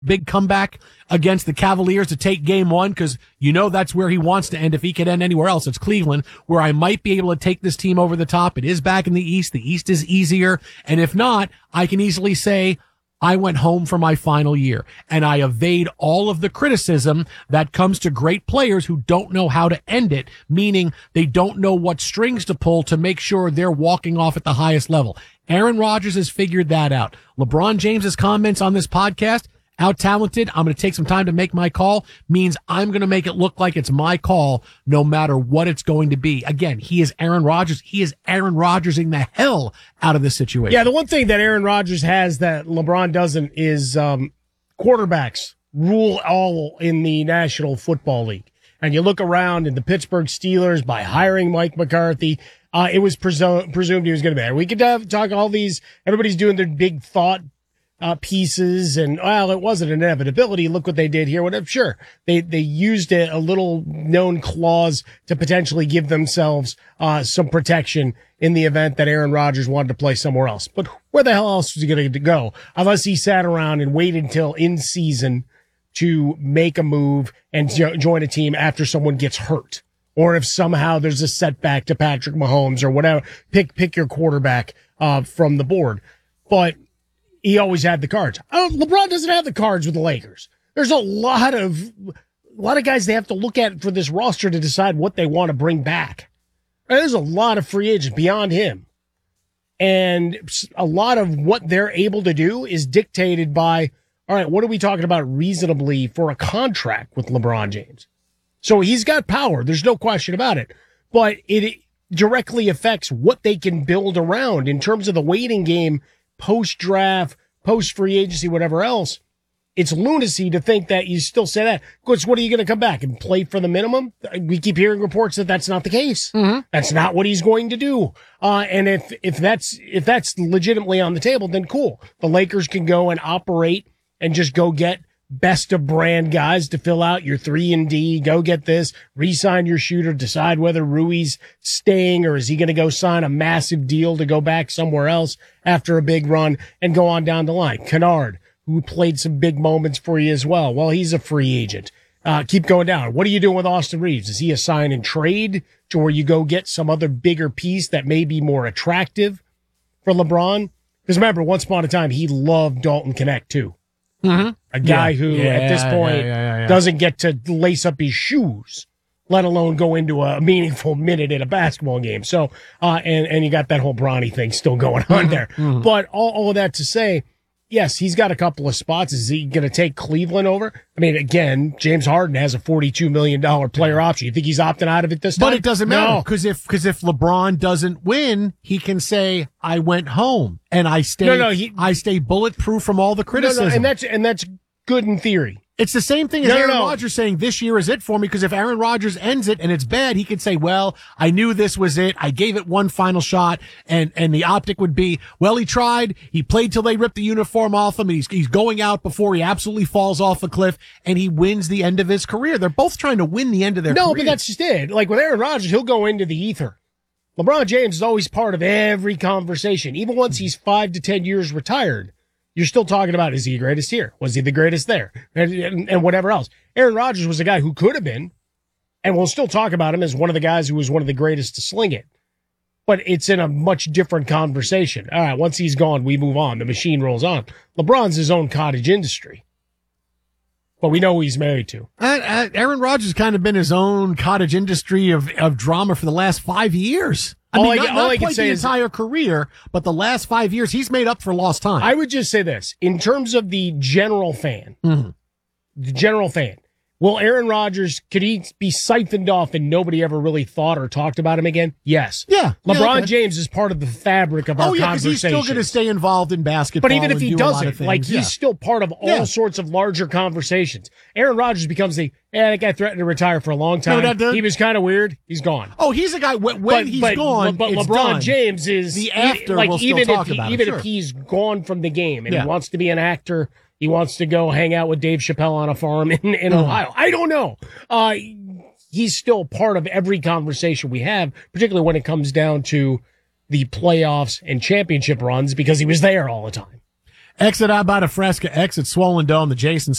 big comeback against the Cavaliers to take game one, because that's where he wants to end. If he could end anywhere else, it's Cleveland, where I might be able to take this team over the top. It is back in the East. The East is easier. And if not, I can easily say, I went home for my final year, and I evade all of the criticism that comes to great players who don't know how to end it, meaning they don't know what strings to pull to make sure they're walking off at the highest level. Aaron Rodgers has figured that out. LeBron James's comments on this podcast, how talented, I'm going to take some time to make my call, means I'm going to make it look like it's my call no matter what it's going to be. Again, he is Aaron Rodgers. He is Aaron Rodgersing the hell out of this situation. Yeah, the one thing that Aaron Rodgers has that LeBron doesn't is quarterbacks rule all in the National Football League. And you look around in the Pittsburgh Steelers, by hiring Mike McCarthy, it was presumed he was going to be there. We could talk all these, everybody's doing their big thought pieces, and it wasn't an inevitability. Look what they did here. Whatever, sure, they used a little known clause to potentially give themselves some protection in the event that Aaron Rodgers wanted to play somewhere else. But where the hell else was he going to go unless he sat around and waited until in season to make a move and join a team after someone gets hurt, or if somehow there's a setback to Patrick Mahomes or whatever. Pick your quarterback from the board, but he always had the cards. LeBron doesn't have the cards with the Lakers. There's a lot of guys they have to look at for this roster to decide what they want to bring back. There's a lot of free agents beyond him. And a lot of what they're able to do is dictated by, all right, what are we talking about reasonably for a contract with LeBron James? So he's got power. There's no question about it. But it directly affects what they can build around in terms of the waiting game, post-draft, post-free agency, whatever else. It's lunacy to think that you still say that. Because what are you going to come back and play for the minimum? We keep hearing reports that that's not the case. Mm-hmm. That's not what he's going to do. And if that's legitimately on the table, then cool. The Lakers can go and operate and just go get best of brand guys to fill out your 3-and-D. Go get this, re-sign your shooter, decide whether Rui's staying or is he going to go sign a massive deal to go back somewhere else after a big run, and go on down the line. Kennard, who played some big moments for you as well. Well, he's a free agent. Keep going down. What are you doing with Austin Reeves? Is he a sign and trade to where you go get some other bigger piece that may be more attractive for LeBron? Because remember, once upon a time, he loved Dalton Knecht too. Mm-hmm. A guy who at this point doesn't get to lace up his shoes, let alone go into a meaningful minute in a basketball game. So, and you got that whole Bronny thing still going on there. Mm-hmm. But all of that to say, yes, he's got a couple of spots. Is he going to take Cleveland over? I mean, again, James Harden has a $42 million player option. You think he's opting out of it this time? But it doesn't matter, because if LeBron doesn't win, he can say, I went home and I stay I stay bulletproof from all the criticism. And that's good in theory. It's the same thing as Aaron Rodgers saying, this year is it for me, because if Aaron Rodgers ends it and it's bad, he could say, well, I knew this was it. I gave it one final shot, and the optic would be, well, he tried. He played till they ripped the uniform off him, and he's going out before he absolutely falls off a cliff, and he wins the end of his career. They're both trying to win the end of their career. No, but that's just it. Like with Aaron Rodgers, he'll go into the ether. LeBron James is always part of every conversation. Even once he's 5 to 10 years retired, you're still talking about, is he the greatest here? Was he the greatest there? And whatever else. Aaron Rodgers was a guy who could have been, and we'll still talk about him as one of the guys who was one of the greatest to sling it. But it's in a much different conversation. All right, once he's gone, we move on. The machine rolls on. LeBron's his own cottage industry. But we know who he's married to. Aaron Rodgers has kind of been his own cottage industry of drama for the last 5 years. Not quite the entire career, but the last 5 years, he's made up for lost time. I would just say this. In terms of the general fan, will Aaron Rodgers, could he be siphoned off and nobody ever really thought or talked about him again? Yes. Yeah. LeBron James is part of the fabric of our conversation. Because he's still going to stay involved in basketball. But even if he doesn't, he's still part of all sorts of larger conversations. Aaron Rodgers becomes that guy threatened to retire for a long time. He was kind of weird. He's gone. Oh, he's a guy, when he's gone, but it's LeBron done. James is, the after, we'll still talk about even if he's gone from the game and he wants to be an actor, he wants to go hang out with Dave Chappelle on a farm in Ohio. I don't know. He's still part of every conversation we have, particularly when it comes down to the playoffs and championship runs, because he was there all the time. Exit Abada Fresca, exit Swollen Dome, the Jason